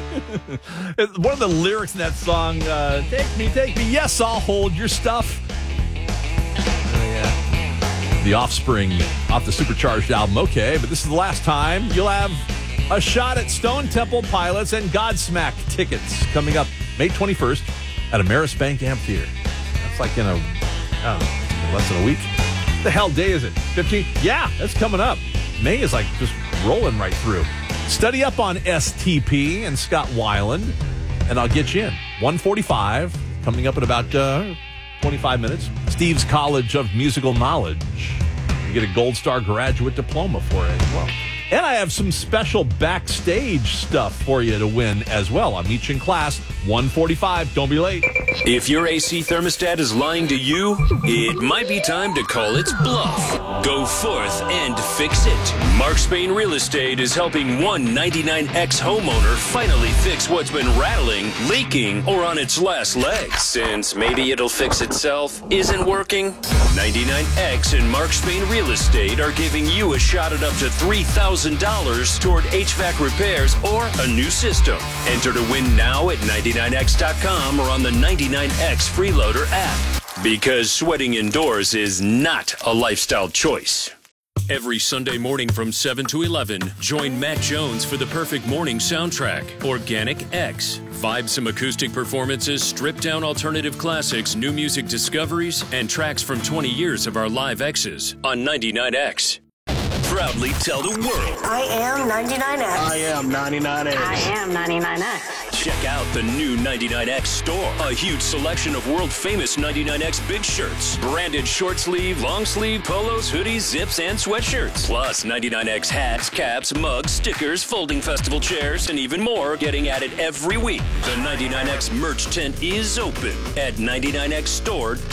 One of the lyrics in that song, take me, yes, I'll hold your stuff. The Offspring off the Supercharged album. Okay, but this is the last time you'll have a shot at Stone Temple Pilots and Godsmack tickets coming up May 21st at Ameris Bank Amphitheater. That's like in less than a week. What the hell day is it? 15th? Yeah, that's coming up. May is like just rolling right through. Study up on STP and Scott Weiland, and I'll get you in. 1:45, coming up in about 25 minutes. Steve's College of Musical Knowledge. You get a Gold Star graduate diploma for it as well. And I have some special backstage stuff for you to win as well. I'll meet you in class, 1:45. Don't be late. If your AC thermostat is lying to you, it might be time to call its bluff. Go forth and fix it. Mark Spain Real Estate is helping one 99X homeowner finally fix what's been rattling, leaking, or on its last legs. Since maybe it'll fix itself isn't working, 99X and Mark Spain Real Estate are giving you a shot at up to $3,000 toward HVAC repairs or a new system. Enter to win now at 99x.com or on the 99X Freeloader app. Because sweating indoors is not a lifestyle choice. Every Sunday morning from 7 to 11, join Matt Jones for the perfect morning soundtrack, Organic X. Vibe some acoustic performances, stripped-down alternative classics, new music discoveries, and tracks from 20 years of our live X's on 99X. Proudly tell the world. I am 99X. I am 99X. I am 99X. Check out the new 99X store. A huge selection of world-famous 99X big shirts. Branded short sleeve, long sleeve, polos, hoodies, zips, and sweatshirts. Plus 99X hats, caps, mugs, stickers, folding festival chairs, and even more getting added every week. The 99X merch tent is open at 99X store.